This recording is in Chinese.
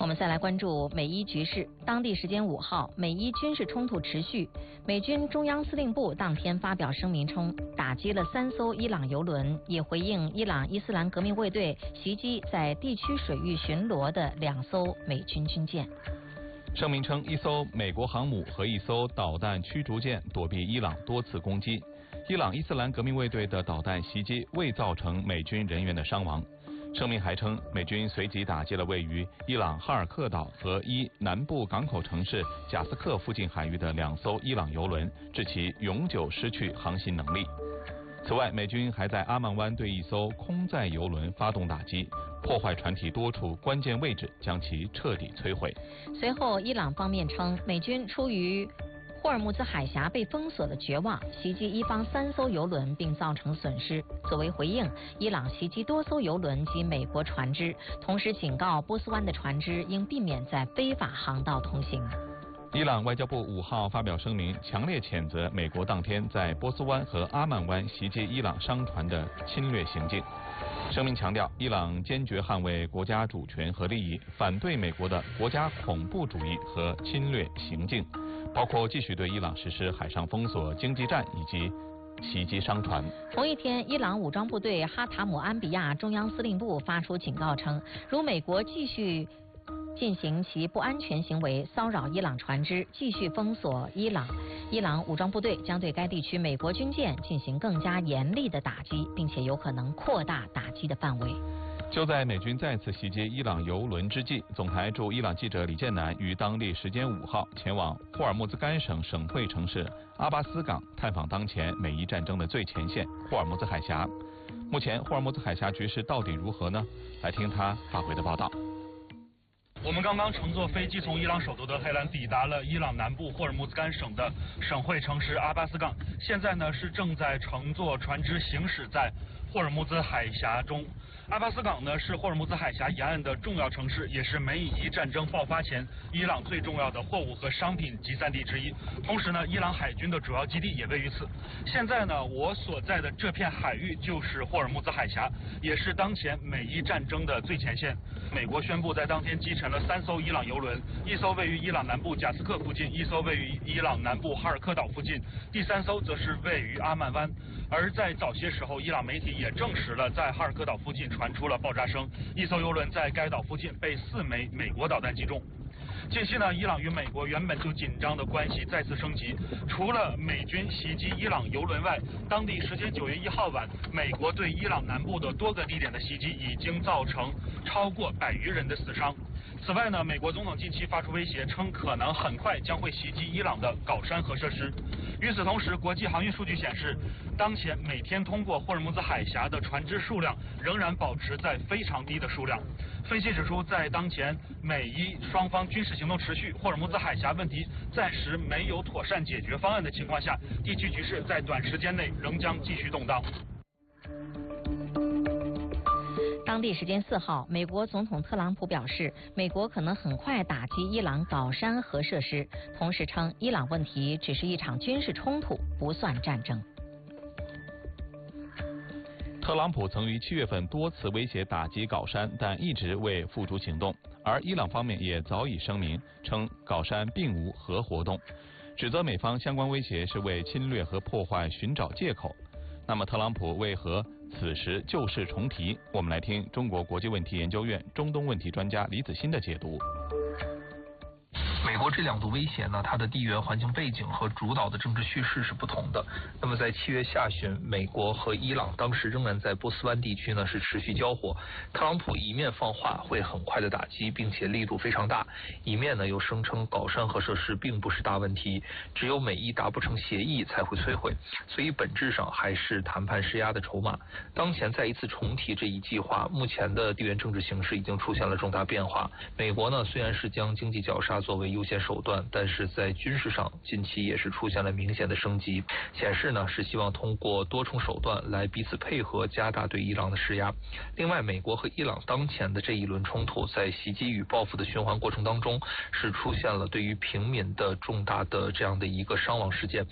我们再来关注美伊局势。当地时间5号，美伊军事冲突持续。美军中央司令部当天发表声明称，打击了3艘伊朗油轮，也回应伊朗伊斯兰革命卫队袭击在地区水域巡逻的2艘美军军舰。 声明称，一艘美国航母和一艘导弹驱逐舰躲避伊朗多次攻击。伊朗伊斯兰革命卫队的导弹袭击未造成美军人员的伤亡。声明还称，美军随即打击了位于伊朗哈尔克岛和南部港口城市贾斯克附近海域的2艘伊朗油轮，致其永久失去航行能力。此外，美军还在阿曼湾对一艘空载油轮发动打击，破坏船体多处关键位置，将其彻底摧毁。 随后，伊朗方面称，美军出于霍尔木兹海峡被封锁的绝望，袭击伊方3艘油轮并造成损失。作为回应，伊朗袭击多艘油轮及美国船只，同时警告波斯湾的船只应避免在非法航道通行。 伊朗外交部5号发表声明，强烈谴责美国当天在波斯湾和阿曼湾袭击伊朗商船的侵略行径。声明强调，伊朗坚决捍卫国家主权和利益，反对美国的国家恐怖主义和侵略行径，包括继续对伊朗实施海上封锁、经济战以及袭击商船。 同一天，伊朗武装部队哈塔姆安比亚中央司令部发出警告称，如美国继续进行其不安全行为，骚扰伊朗船只，继续封锁伊朗武装部队将对该地区美国军舰进行更加严厉的打击，并且有可能扩大打击的范围。 就在美军再次袭击伊朗油轮之际，总台驻伊朗记者李建南于当地时间5号前往霍尔木兹干省省会城市阿巴斯港，探访当前美伊战争的最前线霍尔木兹海峡。目前霍尔木兹海峡局势到底如何呢？来听他发回的报道。 我们刚刚乘坐飞机从伊朗首都德黑兰抵达了伊朗南部霍尔木兹干省的省会城市阿巴斯港，现在呢是正在乘坐船只行驶在霍尔木兹海峡中。阿巴斯港呢是霍尔木兹海峡沿岸的重要城市，也是美伊战争爆发前伊朗最重要的货物和商品集散地之一。同时呢，伊朗海军的主要基地也位于此。现在呢，我所在的这片海域就是霍尔木兹海峡，也是当前美伊战争的最前线。美国宣布在当天击沉了3艘伊朗油轮，一艘位于伊朗南部贾斯克附近，一艘位于伊朗南部哈尔克岛附近，第3艘则是位于阿曼湾。而在早些时候，伊朗媒体也证实了在哈尔克岛附近传出了爆炸声，一艘油轮在该岛附近被4枚美国导弹击中。近期呢，伊朗与美国原本就紧张的关系再次升级。除了美军袭击伊朗油轮外，当地时间9月1号晚，美国对伊朗南部的多个地点的袭击已经造成超过100余人的死伤。此外呢，美国总统近期发出威胁，称可能很快将会袭击伊朗的镐山核设施。与此同时，国际航运数据显示，当前每天通过霍尔木兹海峡的船只数量仍然保持在非常低的数量。分析指出，在当前美伊双方军事行动持续，霍尔木兹海峡问题暂时没有妥善解决方案的情况下，地区局势在短时间内仍将继续动荡。 当地时间4号，美国总统特朗普表示，美国可能很快打击伊朗镐山核设施，同时称伊朗问题只是一场军事冲突，不算战争。 特朗普曾于7月份多次威胁打击镐山，但一直未付诸行动。而伊朗方面也早已声明称镐山并无核活动，指责美方相关威胁是为侵略和破坏寻找借口。那么特朗普为何此时旧事重提？我们来听中国国际问题研究院中东问题专家李子欣的解读。 美国这2度威胁呢，它的地缘环境背景和主导的政治叙事是不同的。那么在7月下旬，美国和伊朗当时仍然在波斯湾地区呢是持续交火。特朗普一面放话会很快的打击，并且力度非常大，一面呢又声称镐山核设施并不是大问题，只有美伊达不成协议才会摧毁，所以本质上还是谈判施压的筹码。当前再一次重提这一计划，目前的地缘政治形势已经出现了重大变化。美国呢虽然是将经济绞杀作为优先手段，但是在军事上近期也是出现了明显的升级，显示呢是希望通过多重手段来彼此配合，加大对伊朗的施压。另外，美国和伊朗当前的这一轮冲突，在袭击与报复的循环过程当中，是出现了对于平民的重大的这样的一个伤亡事件。